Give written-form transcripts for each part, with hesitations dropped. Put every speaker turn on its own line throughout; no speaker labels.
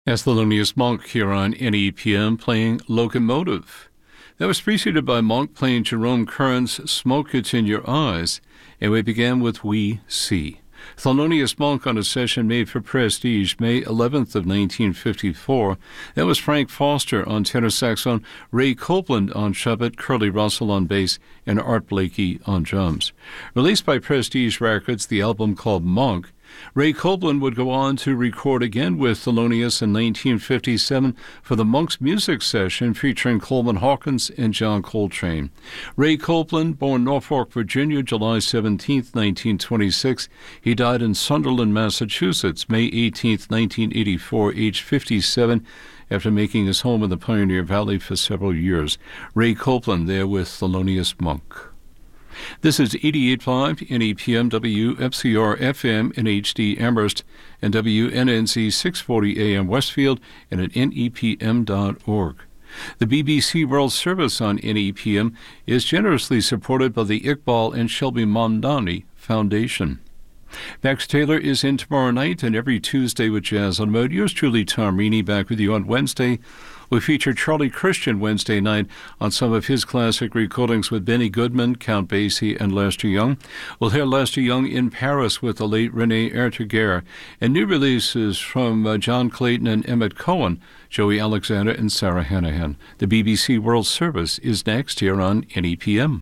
As Thelonious Monk here on NEPM playing Locomotive. That was preceded by Monk playing Jerome Kern's Smoke It's in Your Eyes, and we began with We See. Thelonious Monk on a session made for Prestige May 11th of 1954. That was Frank Foster on tenor saxophone, Ray Copeland on trumpet, Curly Russell on bass, and Art Blakey on drums. Released by Prestige Records, the album called Monk, Ray Copeland would go on to record again with Thelonious in 1957 for the Monk's Music Session featuring Coleman Hawkins and John Coltrane. Ray Copeland, born Norfolk, Virginia, July 17, 1926. He died in Sunderland, Massachusetts, May 18, 1984, aged 57, after making his home in the Pioneer Valley for several years. Ray Copeland there with Thelonious Monk. This is 88.5 NEPM WFCR FM in HD Amherst and WNNC 640 AM Westfield and at nepm.org. The BBC World Service on NEPM is generously supported by the Iqbal and Shelby Mamdani Foundation. Max Taylor is in tomorrow night and every Tuesday with Jazz on Mode. Yours truly, Tom Reaney, back with you on Wednesday. We feature Charlie Christian Wednesday night on some of his classic recordings with Benny Goodman, Count Basie, and Lester Young. We'll hear Lester Young in Paris with the late René Erteguer, and new releases from John Clayton and Emmett Cohen, Joey Alexander, and Sarah Hanahan. The BBC World Service is next here on NEPM.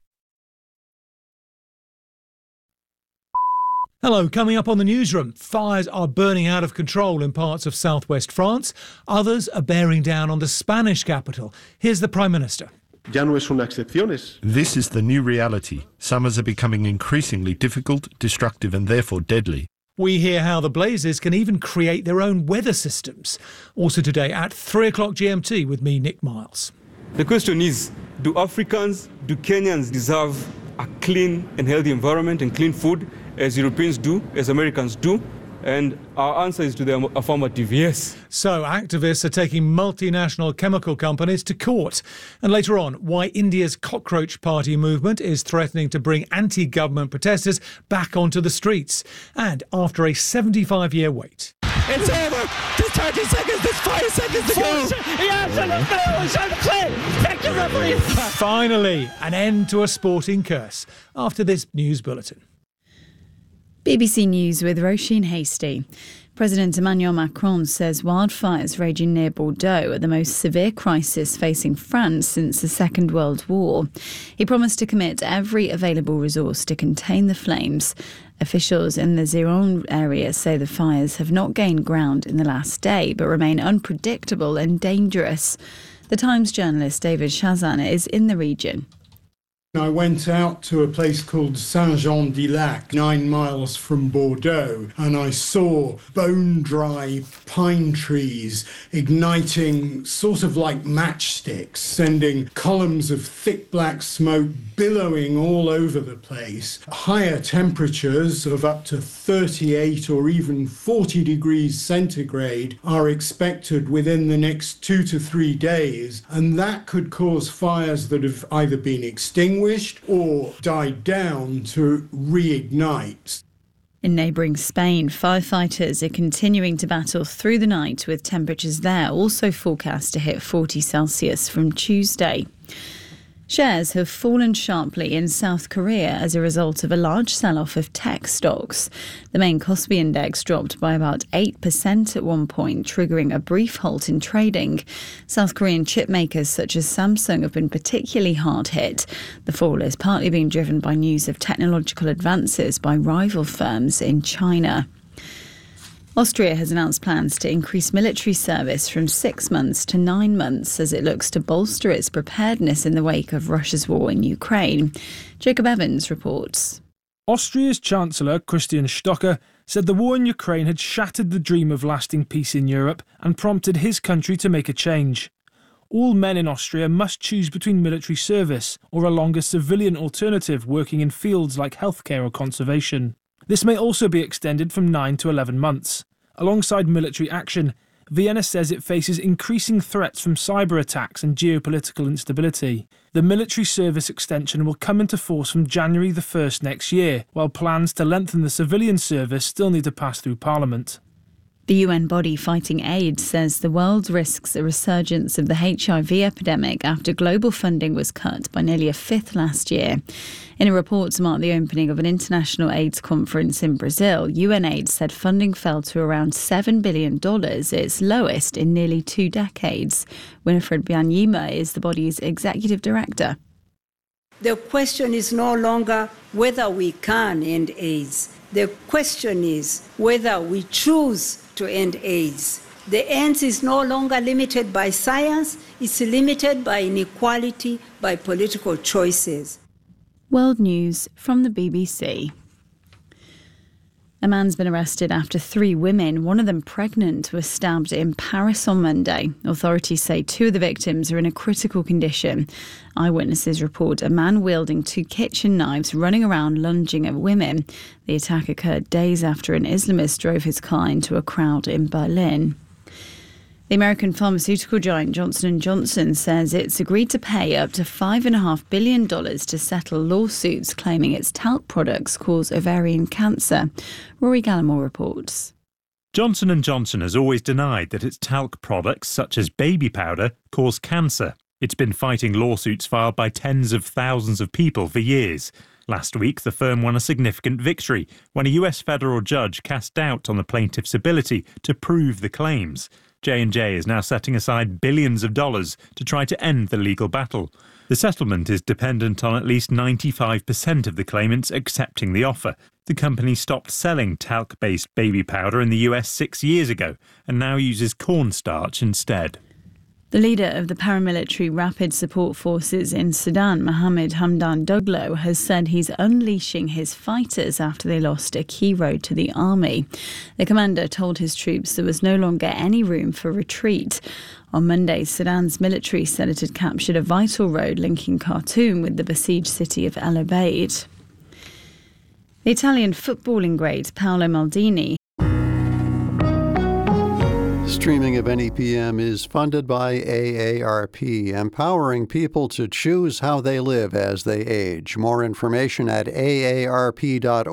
Hello, coming up on the newsroom, fires are burning out of control in parts of southwest France. Others are bearing down on the Spanish capital. Here's the Prime Minister.
This is the new reality. Summers are becoming increasingly difficult, destructive and therefore deadly.
We hear how the blazes can even create their own weather systems. Also today at 3 o'clock GMT with me, Nick Miles.
The question is, do Africans, do Kenyans deserve a clean and healthy environment and clean food as Europeans do, as Americans do? And our answer is to the affirmative, yes.
So activists are taking multinational chemical companies to court. And later on, why India's Cockroach Party movement is threatening to bring anti-government protesters back onto the streets. And after a 75-year wait.
It's over. There's 30 seconds. There's 5 seconds to go. Thank you, referee.
Finally, an end to a sporting curse after this news bulletin.
BBC News with Roisin Hasty. President Emmanuel Macron says wildfires raging near Bordeaux are the most severe crisis facing France since the Second World War. He promised to commit every available resource to contain the flames. Officials in the Gironde area say the fires have not gained ground in the last day, but remain unpredictable and dangerous. The Times journalist David Chazan is in the region.
I went out to a place called Saint-Jean-d'Illac, 9 miles from Bordeaux, and I saw bone-dry pine trees igniting sort of like matchsticks, sending columns of thick black smoke billowing all over the place. Higher temperatures of up to 38 or even 40 degrees centigrade are expected within the next 2 to 3 days, and that could cause fires that have either been extinguished or died down to reignite.
In neighbouring Spain, firefighters are continuing to battle through the night with temperatures there also forecast to hit 40 Celsius from Tuesday. Shares have fallen sharply in South Korea as a result of a large sell-off of tech stocks. The main Kospi index dropped by about 8% at one point, triggering a brief halt in trading. South Korean chip makers such as Samsung have been particularly hard hit. The fall is partly being driven by news of technological advances by rival firms in China. Austria has announced plans to increase military service from 6 months to 9 months as it looks to bolster its preparedness in the wake of Russia's war in Ukraine. Jacob Evans reports.
Austria's Chancellor Christian Stocker said the war in Ukraine had shattered the dream of lasting peace in Europe and prompted his country to make a change. All men in Austria must choose between military service or a longer civilian alternative working in fields like healthcare or conservation. This may also be extended from 9 to 11 months. Alongside military action, Vienna says it faces increasing threats from cyber attacks and geopolitical instability. The military service extension will come into force from January the 1st next year, while plans to lengthen the civilian service still need to pass through Parliament.
The UN body fighting AIDS says the world risks a resurgence of the HIV epidemic after global funding was cut by nearly a fifth last year. In a report to mark the opening of an international AIDS conference in Brazil, UNAIDS said funding fell to around $7 billion, its lowest in nearly 2 decades. Winifred Byanyima is the body's executive director.
The question is no longer whether we can end AIDS. The question is whether we choose to end AIDS. The end is no longer limited by science, it's limited by inequality, by political choices.
World News from the BBC. A man's been arrested after 3 women, one of them pregnant, were stabbed in Paris on Monday. Authorities say 2 of the victims are in a critical condition. Eyewitnesses report a man wielding 2 kitchen knives running around lunging at women. The attack occurred days after an Islamist drove his car into a crowd in Berlin. The American pharmaceutical giant Johnson & Johnson says it's agreed to pay up to $5.5 billion to settle lawsuits claiming its talc products cause ovarian cancer. Rory Gallimore reports.
Johnson & Johnson has always denied that its talc products, such as baby powder, cause cancer. It's been fighting lawsuits filed by tens of thousands of people for years. Last week, the firm won a significant victory when a US federal judge cast doubt on the plaintiff's ability to prove the claims. J&J is now setting aside billions of dollars to try to end the legal battle. The settlement is dependent on at least 95% of the claimants accepting the offer. The company stopped selling talc-based baby powder in the US 6 years ago and now uses cornstarch instead.
The leader of the paramilitary Rapid Support Forces in Sudan, Mohammed Hamdan Daglo, has said he's unleashing his fighters after they lost a key road to the army. The commander told his troops there was no longer any room for retreat. On Monday, Sudan's military said it had captured a vital road linking Khartoum with the besieged city of El Obeid. The Italian footballing great Paolo Maldini.
Streaming of NEPM is funded by AARP, empowering people to choose how they live as they age. More information at aarp.org.